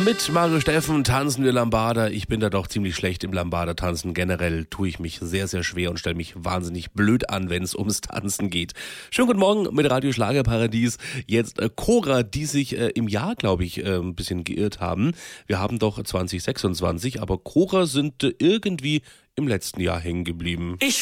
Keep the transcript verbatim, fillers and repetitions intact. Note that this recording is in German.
Mit Mario Steffen tanzen wir Lambada. Ich bin da doch ziemlich schlecht im Lambada-Tanzen. Generell tue ich mich sehr, sehr schwer und stelle mich wahnsinnig blöd an, wenn es ums Tanzen geht. Schönen guten Morgen mit Radio Schlagerparadies. Jetzt äh, Cora, die sich äh, im Jahr, glaube ich, äh, ein bisschen geirrt haben. Wir haben doch zwanzig sechsundzwanzig, aber Cora sind äh, irgendwie im letzten Jahr hängen geblieben. Ich